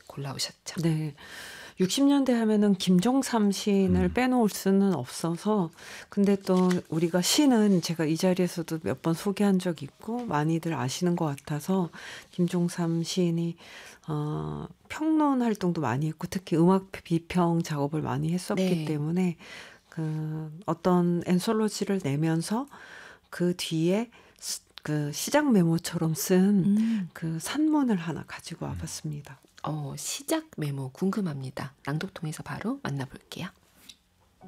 골라오셨죠. 네. 60년대 하면은 김종삼 시인을 빼놓을 수는 없어서 근데 또 우리가 시는 제가 이 자리에서도 몇 번 소개한 적이 있고 많이들 아시는 것 같아서 김종삼 시인이 평론 활동도 많이 했고 특히 음악 비평 작업을 많이 했었기 네. 때문에 어떤 엔솔로지를 내면서 그 뒤에 그 시작 메모처럼 쓴 그 산문을 하나 가지고 와봤습니다. 시작 메모 궁금합니다. 낭독 통해서 바로 만나볼게요.